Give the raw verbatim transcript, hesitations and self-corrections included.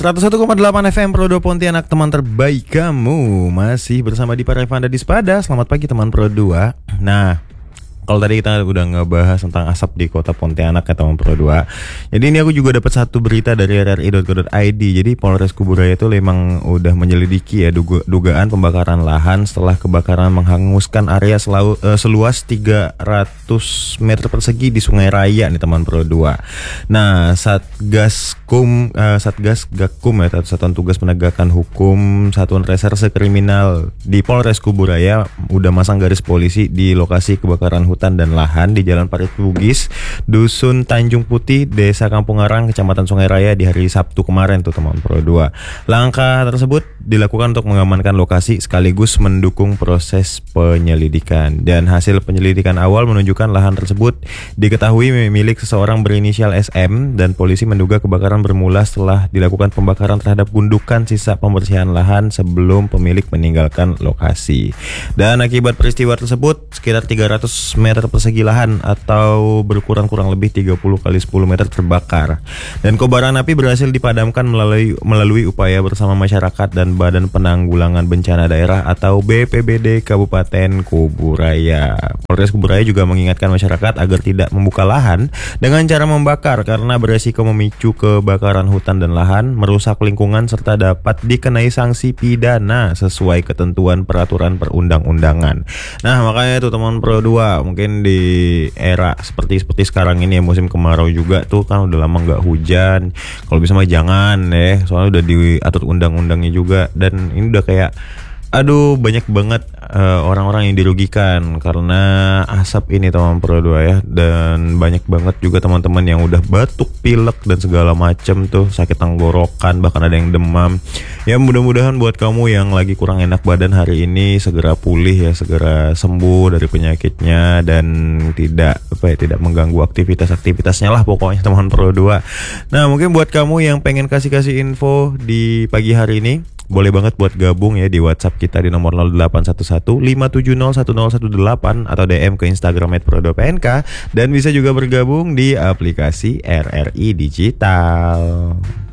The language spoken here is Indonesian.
seratus satu koma delapan F M Pro dua Pontianak, teman terbaik kamu. Masih bersama Dipa Revanda Dispada. Selamat pagi teman Pro dua. Nah, kalau tadi kita udah ngebahas tentang asap di kota Pontianak ya teman Pro dua. Jadi ini aku juga dapat satu berita dari r r i dot co dot i d. Jadi Polres Kuburaya itu memang udah menyelidiki ya duga, dugaan pembakaran lahan setelah kebakaran menghanguskan area selau, uh, seluas tiga ratus meter persegi di Sungai Raya nih teman Pro dua. Nah, Satgas Kum uh, Satgas Gakum ya, Satuan Tugas Penegakan Hukum Satuan Reserse Kriminal di Polres Kuburaya udah masang garis polisi di lokasi kebakaran hutan dan lahan di Jalan Parit Bugis, Dusun Tanjung Putih, Desa Kampung Arang, Kecamatan Sungai Raya di hari Sabtu kemarin tuh teman Pro dua. Langkah tersebut dilakukan untuk mengamankan lokasi sekaligus mendukung proses penyelidikan. Dan hasil penyelidikan awal menunjukkan lahan tersebut diketahui milik seseorang berinisial S M, dan polisi menduga kebakaran bermula setelah dilakukan pembakaran terhadap gundukan sisa pembersihan lahan sebelum pemilik meninggalkan lokasi. Dan akibat peristiwa tersebut sekitar tiga ratus meter persegi lahan atau berkurang-kurang lebih tiga puluh kali sepuluh meter terbakar. Dan kobaran api berhasil dipadamkan melalui melalui upaya bersama masyarakat dan Badan Penanggulangan Bencana Daerah atau B P B D Kabupaten Kuburaya. Polres Kuburaya juga mengingatkan masyarakat agar tidak membuka lahan dengan cara membakar karena beresiko memicu kebakaran hutan dan lahan, merusak lingkungan serta dapat dikenai sanksi pidana sesuai ketentuan peraturan perundang-undangan. Nah, makanya itu teman Pro dua, mungkin di era seperti seperti sekarang ini ya, musim kemarau juga tuh kan udah lama nggak hujan. Kalau bisa mah jangan ya, soalnya udah diatur undang-undangnya juga. Dan ini udah kayak aduh banyak banget uh, orang-orang yang dirugikan karena asap ini teman Pro dua ya. Dan banyak banget juga teman-teman yang udah batuk, pilek dan segala macem tuh, sakit tenggorokan, bahkan ada yang demam. Ya mudah-mudahan buat kamu yang lagi kurang enak badan hari ini segera pulih ya, segera sembuh dari penyakitnya dan tidak apa ya, tidak mengganggu aktivitas-aktivitasnya lah pokoknya teman Pro dua. Nah, mungkin buat kamu yang pengen kasih-kasih info di pagi hari ini, boleh banget buat gabung ya di WhatsApp kita di nomor nol delapan satu satu lima tujuh nol satu nol satu delapan atau D M ke Instagram at pro dua p n k, dan bisa juga bergabung di aplikasi R R I Digital.